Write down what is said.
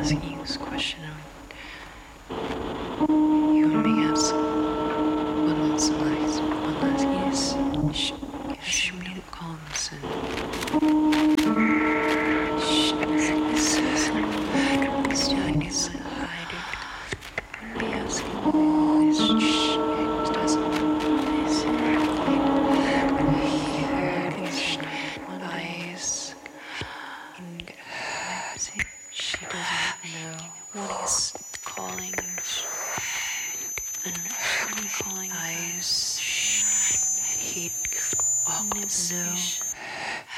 asking you this question. You and me have one last night. One last kiss. Shh, me to calm listen. Shh, listen. It's hide it. Be asking you this. Shh, it doesn't listen. Everything's eyes. And she doesn't know what he's calling. And when he's calling eyes, he'd no.